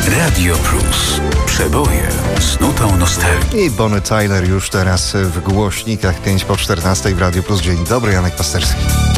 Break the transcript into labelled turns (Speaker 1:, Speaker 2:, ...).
Speaker 1: Radio Plus. Przeboje z nutą nostalgii.
Speaker 2: I Bonnie Tyler już teraz w głośnikach 5 po 14 w Radio Plus. Dzień dobry, Janek Pasterski.